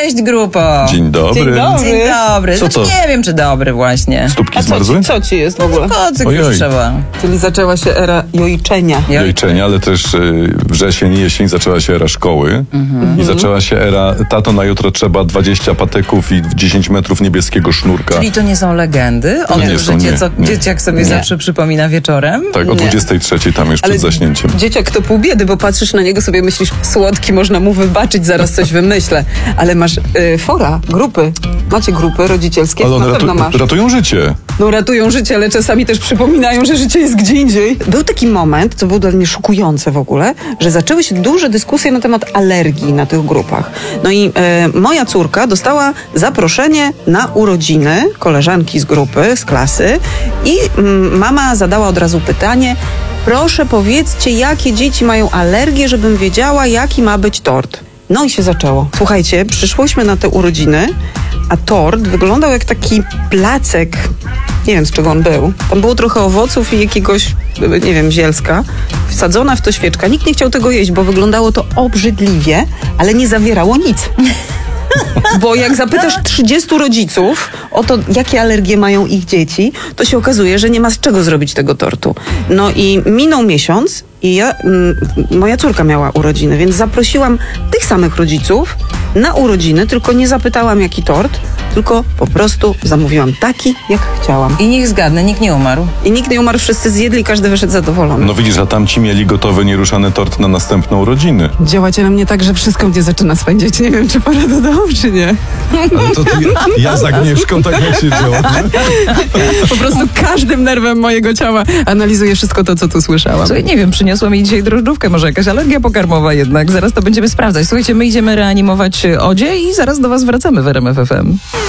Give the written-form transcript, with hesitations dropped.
Cześć, grupo. Dzień dobry. Dzień dobry. Dzień dobry. Co to? Nie wiem, czy dobry właśnie. Stópki A zmarzły? co ci jest w ogóle? Kocyk Ojej. już trzeba. Czyli zaczęła się era jojczenia. Jojczenia, ale też wrzesień i jesień zaczęła się era szkoły i zaczęła się era tato na jutro trzeba 20 patyków i 10 metrów niebieskiego sznurka. Czyli to nie są legendy? O Nie tym, są, że nie. dzieciak sobie zawsze przypomina wieczorem? Tak, o 23 tam już przed zaśnięciem. Dzieciak to pół biedy, bo patrzysz na niego, sobie myślisz, słodki, można mu wybaczyć, zaraz coś wymyślę. Ale masz fora, grupy. Macie grupy rodzicielskie? Ale Na one pewno masz. ratują życie. No ratują życie, ale czasami też przypominają, że życie jest gdzie indziej. Był taki moment, co było dla mnie szokujące w ogóle, że zaczęły się duże dyskusje na temat alergii na tych grupach. No i moja córka dostała zaproszenie na urodziny koleżanki z grupy, z klasy i mama zadała od razu pytanie: proszę powiedzcie, jakie dzieci mają alergię, żebym wiedziała, jaki ma być tort. No i się zaczęło. Słuchajcie, przyszłyśmy na te urodziny, a tort wyglądał jak taki placek. Nie wiem, z czego on był. Tam było trochę owoców i jakiegoś, nie wiem, zielska. Wsadzona w to świeczka. Nikt nie chciał tego jeść, bo wyglądało to obrzydliwie, ale nie zawierało nic. Bo jak zapytasz 30 rodziców o to, jakie alergie mają ich dzieci, to się okazuje, że nie ma z czego zrobić tego tortu. No i minął miesiąc i moja córka miała urodziny, więc zaprosiłam tych samych rodziców na urodziny, tylko nie zapytałam, jaki tort, tylko po prostu zamówiłam taki, jak chciałam. I niech zgadnę, nikt nie umarł. I nikt nie umarł, wszyscy zjedli, każdy wyszedł zadowolony. No widzisz, a tamci mieli gotowy, nieruszany tort na następną urodziny. Działacie na mnie tak, że wszystko mnie zaczyna spędzić. Nie wiem, czy pora do domu, czy nie. Ale to ja z Agnieszką tak jak się działo. Po prostu każdym nerwem mojego ciała analizuję wszystko to, co tu słyszałam. Słuchaj, nie wiem, przyniosła mi dzisiaj drożdżówkę, może jakaś alergia pokarmowa jednak. Zaraz to będziemy sprawdzać. Słuchajcie, my idziemy reanimować Odzie i zaraz do was wracamy w RMF FM.